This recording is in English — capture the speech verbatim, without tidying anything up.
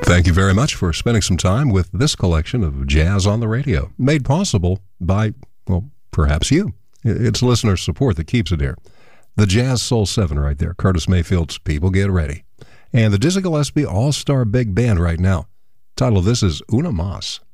Thank you very much for spending some time with this collection of Jazz on the Radio, made possible by, well, perhaps you. It's listener support that keeps it here. The Jazz Soul seven right there, Curtis Mayfield's People Get Ready. And the Dizzy Gillespie All-Star Big Band right now. Title of this is Una Mas.